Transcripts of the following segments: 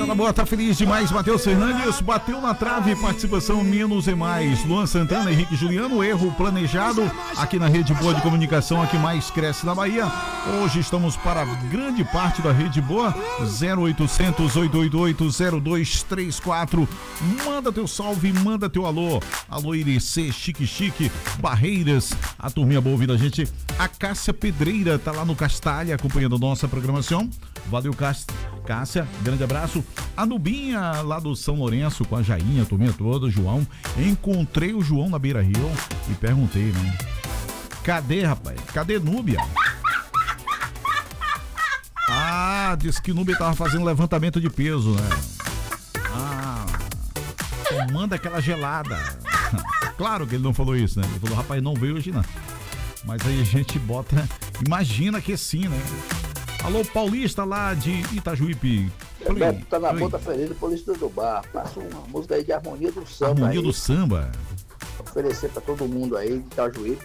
na boa, tá feliz demais. Matheus Fernandes bateu na trave, participação menos é mais. Luan Santana, Henrique Juliano, erro planejado aqui na Rede Boa de Comunicação, a que mais cresce na Bahia. Hoje estamos para grande parte da Rede Boa. 0800 888 0234. Manda teu salve, manda teu alô. Alô IRC, Chique, Barreiras. A turminha boa ouvindo a gente. A Cássia Pedreira tá lá no Castalha acompanhando nossa programação. Valeu, Cássia, grande abraço. A Nubinha lá do São Lourenço com a Jainha, a turminha toda, João. Encontrei o João na Beira Rio e perguntei, né? Cadê, rapaz? Cadê Núbia? Ah, disse que Núbia tava fazendo levantamento de peso, né? Ah, tomando aquela gelada. Claro que ele não falou isso, né? Ele falou, rapaz, não veio hoje não. Mas aí a gente bota, imagina que sim, né? Alô, Paulista lá de Itajuípe. Bebeto, tá na ponta feliz do Paulista do Bar. Passa uma música aí de Harmonia do Samba. Harmonia aí, do Samba. oferecer pra todo mundo aí de Itajuípe.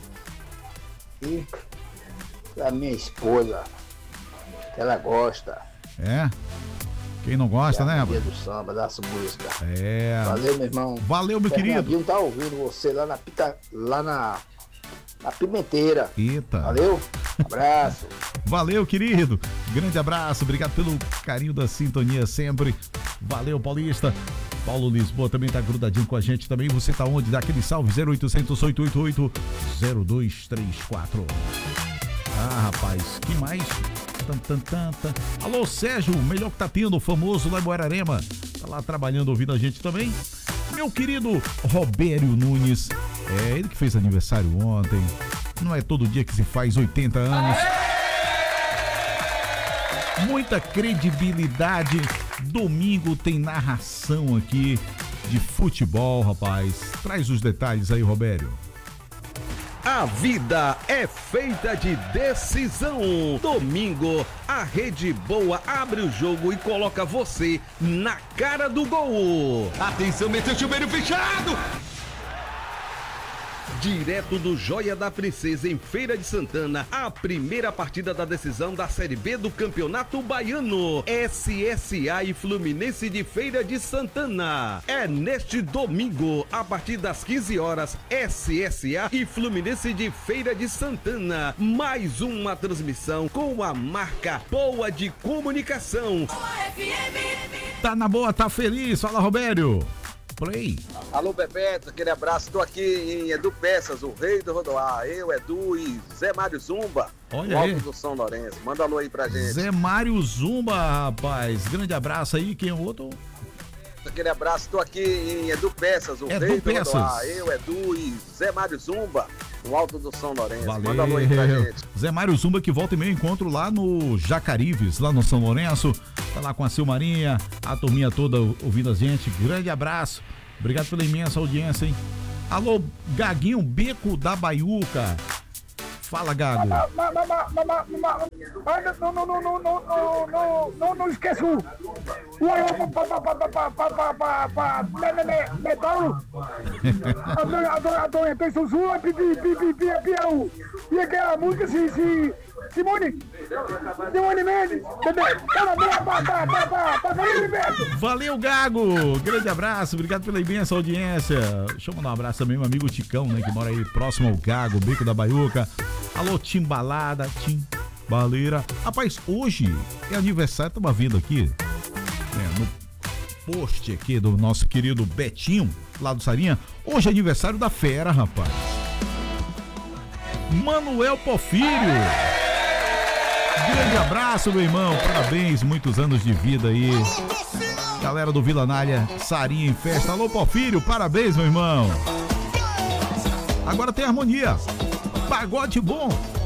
E pra minha esposa, que ela gosta. É? Quem não gosta, né, Harmonia rapaz? do Samba, dessa música. É. Valeu, meu irmão. Valeu, meu querido. Fernandinho tá ouvindo você lá na Pimenteira. Eita. Valeu, abraço. Valeu, querido. Grande abraço. Obrigado pelo carinho da sintonia sempre. Valeu, Paulista. Paulo Lisboa também tá grudadinho com a gente também. Você tá onde? Dá aquele salve. 0800 888 0234. Ah, rapaz. Que mais? Alô, Sérgio. Melhor que tá tendo. O famoso lá em Guararema. Tá lá trabalhando, ouvindo a gente também. Meu querido Robério Nunes. É ele que fez aniversário ontem. Não é todo dia que se faz 80 anos. Muita credibilidade. Domingo tem narração aqui de futebol, rapaz. Traz os detalhes aí, Robério. A vida é feita de decisão. Domingo, a Rede Boa abre o jogo e coloca você na cara do gol. Atenção, meteu o chuveiro fechado. Direto do Joia da Princesa, em Feira de Santana, a primeira partida da decisão da Série B do Campeonato Baiano. SSA e Fluminense de Feira de Santana. É neste domingo, a partir das 15 horas, SSA e Fluminense de Feira de Santana. Mais uma transmissão com a marca Boa de Comunicação. Tá na boa, tá feliz. Fala, Robério. Play. Alô, Bebeto, aquele abraço. Tô aqui em Edu Peças, o rei do Rodoar. Eu, Edu e Zé Mário Zumba. Olha aí. Do São Lourenço. Manda alô aí pra gente. Zé Mário Zumba, rapaz. Grande abraço aí. Quem é o outro? Aquele abraço. Tô aqui em Edu Peças, o Edu rei do Peças. Rodoar. Eu, Edu e Zé Mário Zumba. No alto do São Lourenço. Valeu. Manda alô aí pra gente. Zé Mário Zumba que volta e meio encontro lá no Jacarives, lá no São Lourenço. Tá lá com a Silmarinha, a turminha toda ouvindo a gente. Grande abraço. Obrigado pela imensa audiência, hein? Alô, Gaguinho, Beco da Baiuca. Fala, Gago. Não esqueça o a dona tem Susula, Piau. E aquela música, Simone Mendes. Valeu, Gago. Grande abraço. Obrigado pela imensa audiência. Deixa eu mandar um abraço também, meu amigo Ticão, né? Que mora aí próximo ao Gago, Beco da Baiuca. Alô, Timbalada, Timbaleira. Rapaz, hoje é aniversário, tava vendo aqui, no post aqui do nosso querido Betinho, lá do Sarinha. Hoje é aniversário da fera, rapaz. Manuel Porfírio. Grande abraço, meu irmão. Parabéns, muitos anos de vida aí. Galera do Vila Nália, Sarinha em festa. Alô, Porfírio, parabéns, meu irmão. Agora tem harmonia. Pagode bom.